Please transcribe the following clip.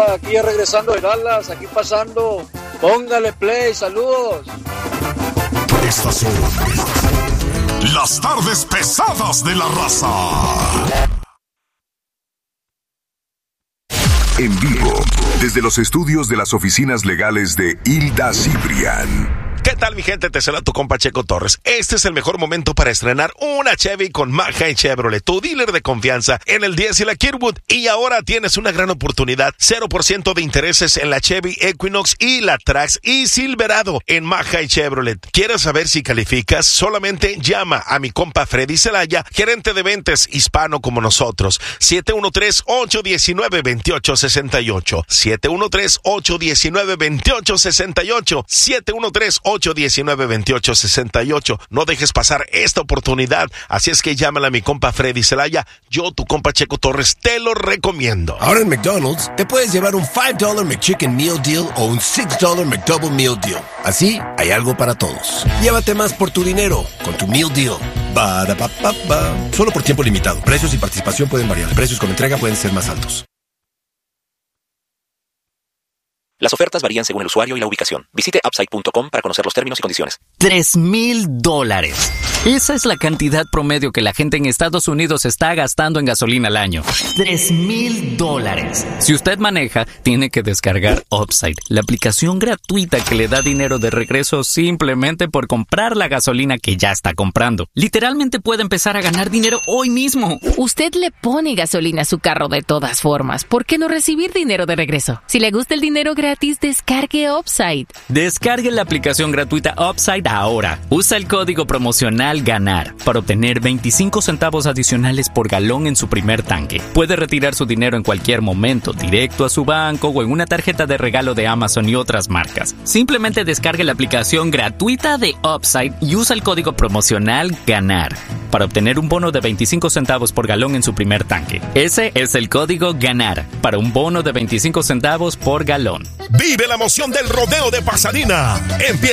raza, aquí ya regresando de Dallas, aquí pasando. Póngale play, saludos. Estas son las tardes pesadas de la raza. En vivo, desde los estudios de las oficinas legales de Hilda Cibrián. ¿Qué tal, mi gente? Te saluda tu compa Checo Torres. Este es el mejor momento para estrenar una Chevy con Maja Chevrolet, tu dealer de confianza en el 10 y la Kirkwood. Y ahora tienes una gran oportunidad. 0% de intereses en la Chevy Equinox y la Trax y Silverado en Maja Chevrolet. ¿Quieres saber si calificas? Solamente llama a mi compa Freddy Celaya, gerente de ventas hispano como nosotros. 713-819-2868. 713-819-2868. 713-819-2868. No dejes pasar esta oportunidad. Así es que llámala a mi compa Freddy Celaya. Yo, tu compa Checo Torres, te lo recomiendo. Ahora en McDonald's te puedes llevar un $5 McChicken Meal Deal o un $6 McDouble Meal Deal. Así hay algo para todos. Llévate más por tu dinero con tu Meal Deal. Ba-da-ba-ba-ba. Solo por tiempo limitado. Precios y participación pueden variar. Precios con entrega pueden ser más altos. Las ofertas varían según el usuario y la ubicación. Visite Upside.com para conocer los términos y condiciones. $3,000. Esa es la cantidad promedio que la gente en Estados Unidos está gastando en gasolina al año. $3,000. Si usted maneja, tiene que descargar Upside, la aplicación gratuita que le da dinero de regreso simplemente por comprar la gasolina que ya está comprando. Literalmente puede empezar a ganar dinero hoy mismo. Usted le pone gasolina a su carro de todas formas. ¿Por qué no recibir dinero de regreso? Si le gusta el dinero gratis, descargue Upside. Descargue la aplicación gratuita Upside ahora. Usa el código promocional GANAR para obtener 25 centavos adicionales por galón en su primer tanque. Puede retirar su dinero en cualquier momento, directo a su banco o en una tarjeta de regalo de Amazon y otras marcas. Simplemente descargue la aplicación gratuita de Upside y usa el código promocional GANAR para obtener un bono de 25 centavos por galón en su primer tanque. Ese es el código GANAR para un bono de 25 centavos por galón. Vive la emoción del rodeo de Pasadena. Empieza